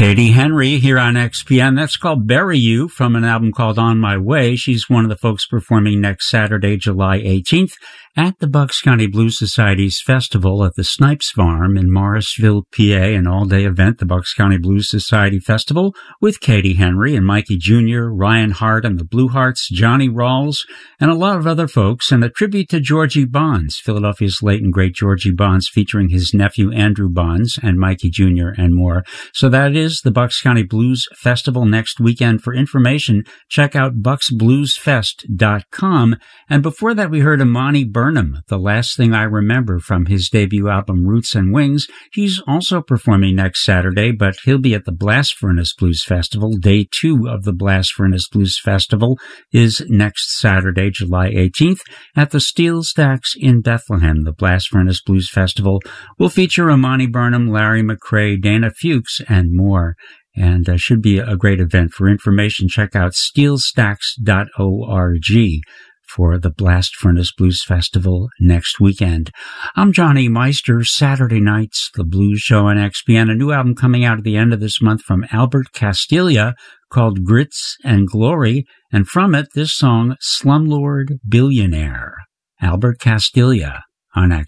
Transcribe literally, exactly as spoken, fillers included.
Katie Henry here on X P N. That's called Bury You from an album called On My Way. She's one of the folks performing next Saturday, July eighteenth at the Bucks County Blues Society's festival at the Snipes Farm in Morrisville, P A, an all-day event, the Bucks County Blues Society Festival, with Katie Henry and Mikey Junior, Ryan Hart and the Blue Hearts, Johnny Rawls, and a lot of other folks, and a tribute to Georgie Bonds, Philadelphia's late and great Georgie Bonds, featuring his nephew Andrew Bonds and Mikey Junior and more. So that is the Bucks County Blues Festival next weekend. For information, check out bucks blues fest dot com. And before that, we heard Imani Burnham, The Last Thing I Remember, from his debut album Roots and Wings. He's also performing next Saturday, but he'll be at the Blast Furnace Blues Festival. Day two of the Blast Furnace Blues Festival is next Saturday, July eighteenth, at the Steel Stacks in Bethlehem. The Blast Furnace Blues Festival will feature Imani Burnham, Larry McCray, Dana Fuchs, and more. And uh, should be a great event. For information, check out steel stacks dot org for the Blast Furnace Blues Festival next weekend. I'm Johnny Meister. Saturday nights, the Blues Show on X P N. A new album coming out at the end of this month from Albert Castilla called Grits and Glory. And from it, this song, Slumlord Billionaire. Albert Castilla on X